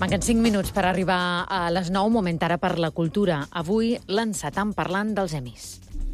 Manquen 5 minuts per arribar a les 9, moment ara per la cultura. Avui l'encetam parlant dels Emmys.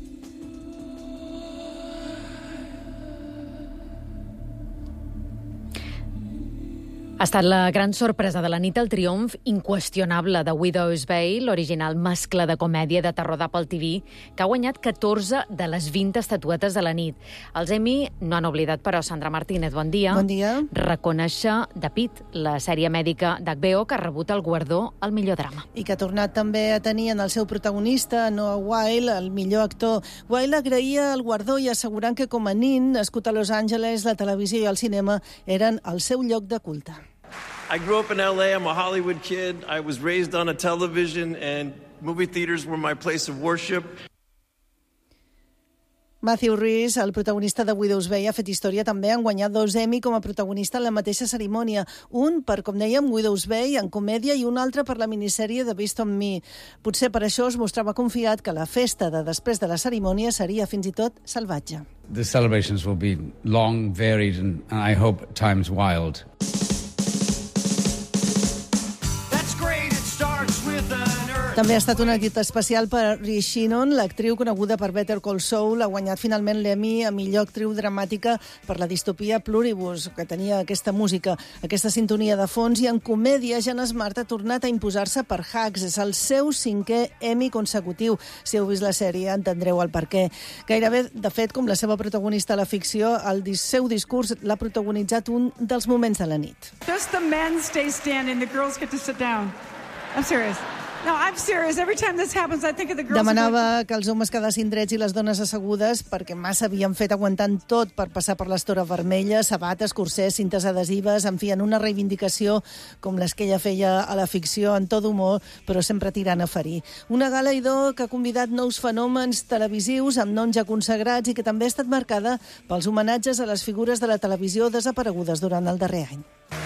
Ha estat la gran sorpresa de la nit el triomf inqüestionable de Widow's Bay, l'original mescla de comèdia de terror d'Apple TV, que ha guanyat 14 de les 20 estatuetes de la nit. Els Emmy no han oblidat, però, Sandra Martínez, bon dia. Bon dia. Reconèixer The Pitt, la sèrie mèdica d'HBO que ha rebut el guardó al millor drama. I que ha tornat també a tenir en el seu protagonista, Noah Wyle, el millor actor. Wyle agraïa el guardó i assegurant que com a nin, nascut a Los Angeles, la televisió i el cinema eren el seu lloc de culte. I grew up in LA. I'm a Hollywood kid. I was raised on a television, and movie theaters were my place of worship. Matthew Rhys, el protagonista de Widow's Bay, ha fet història també. Han guanyat 2 Emmy com a protagonista en la mateixa cerimònia. Un per, com dèiem, Widow's Bay, en comèdia, i un altre per la minissèrie The Beast on Me. Potser per això es mostrava confiat que la festa de després de la cerimònia seria fins i tot salvatge. The celebrations will be long, varied, and I hope at times wild. També ha estat una nit especial per Rhys Sheehan, l'actriu coneguda per Better Call Saul. Ha guanyat finalment l'Emmy a millor actriu dramàtica per la distopia Pluribus, que tenia aquesta música, aquesta sintonia de fons, i en comèdia Jeanne Smart ha tornat a imposar-se per Hacks. És el seu 5è Emmy consecutiu. Si heu vist la sèrie entendreu el perquè. Gairebé, de fet, com la seva protagonista a la ficció, el seu discurs l'ha protagonitzat un dels moments de la nit. Just the men stay standing, the girls get to sit down. I'm serious. No, I'm serious. Every time this happens, I think of the girls... Demanava que els homes quedassin drets i les dones assegudes perquè massa havien fet aguantant tot per passar per l'estora vermella, sabates, corsers, cintes adhesives, en fi, en una reivindicació com les que ella feia a la ficció, en tot humor, però sempre tirant a ferir. Una gala, idò, que ha convidat nous fenòmens televisius amb noms ja consagrats i que també ha estat marcada pels homenatges a les figures de la televisió desaparegudes durant el darrer any.